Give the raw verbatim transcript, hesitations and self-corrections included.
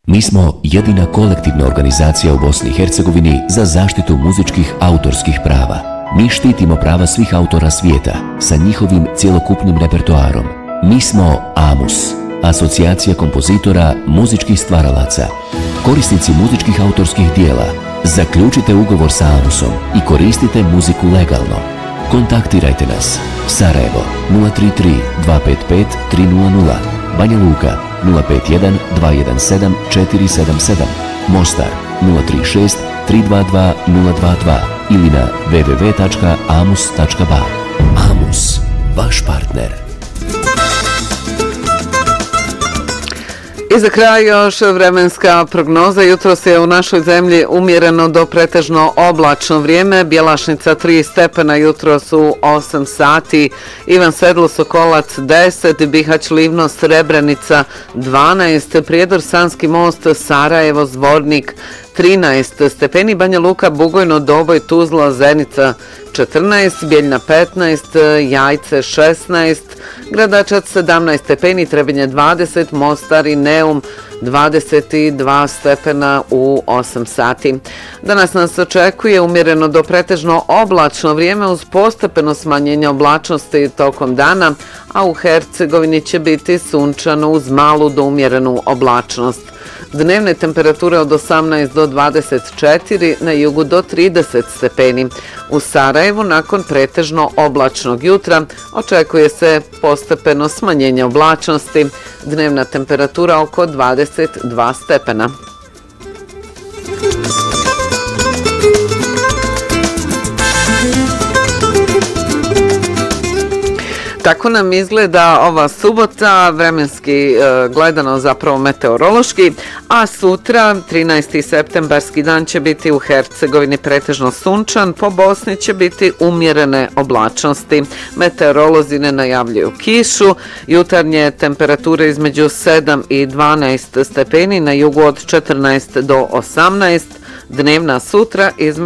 Mi smo jedina kolektivna organizacija u Bosni i Hercegovini za zaštitu muzičkih autorskih prava. Mi štitimo prava svih autora svijeta sa njihovim cjelokupnim repertoarom. Mi smo AMUS, Asocijacija kompozitora muzičkih stvaralaca. Korisnici muzičkih autorskih dijela, zaključite ugovor sa AMUSom i koristite muziku legalno. Kontaktirajte nas. Sarajevo nula tri tri dva pet pet tri nula nula, Banja Luka nula pet jedan dva jedan sedam četiri sedam sedam, Mostar nula tri šest tri dva dva nula dva dva ili na w w w tačka amus tačka ba. AMUS, vaš partner. I za kraj još vremenska prognoza. Jutros je u našoj zemlji umjereno do pretežno oblačno vrijeme. Bjelašnica tri stepena jutros u osam sati. Ivan Sedlo Sokolac deset, Bihać Livno Srebrenica dvanaest, Prijedor Sanski most Sarajevo Zvornik trinaest stepeni, Banja Luka Bugojno Doboj Tuzla Zenica četrnaest, Bijeljna petnaest, Jajce šesnaest, Gradačac sedamnaest stepeni, Trebinje dvadeset, Mostar i Neum dvadeset dva stepena u osam sati. Danas nas očekuje umjereno do pretežno oblačno vrijeme uz postepeno smanjenje oblačnosti tokom dana, a u Hercegovini će biti sunčano uz malu do umjerenu oblačnost. Dnevne temperature od osamnaest do dvadeset četiri, na jugu do trideset stepeni. U Sarajevu nakon pretežno oblačnog jutra očekuje se postepeno smanjenje oblačnosti. Dnevna temperatura oko dvadeset dva stepena. Tako nam izgleda ova subota, vremenski e, gledano zapravo meteorološki, a sutra, trinaesti septembarski dan, će biti u Hercegovini pretežno sunčan, po Bosni će biti umjerene oblačnosti. Meteorolozi ne najavljuju kišu, jutarnje temperature između sedam i dvanaest stepeni, na jugu od četrnaest do osamnaest, dnevna sutra između